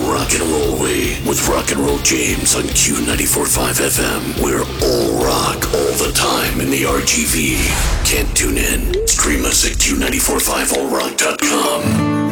rockin' roll away with Rock and Roll James on Q94.5 FM. We're all rock all the time in the RGV. Can't tune in? Stream us at Q945allrock.com.